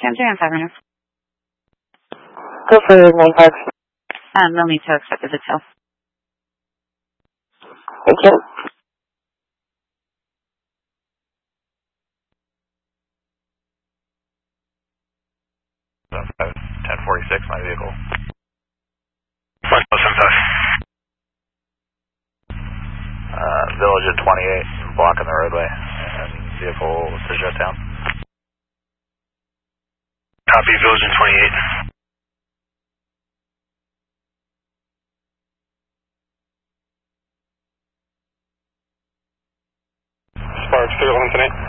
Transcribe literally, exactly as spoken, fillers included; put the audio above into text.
Sam J on five hundred. Go for nine five. Um, we'll need to accept the details. Thank you. ten forty-six, my vehicle. Flight seven five. Uh, Village at twenty-eight, blocking the roadway, and vehicle to shut down. Copy, Village at twenty-eight. Sparks three eleven tonight.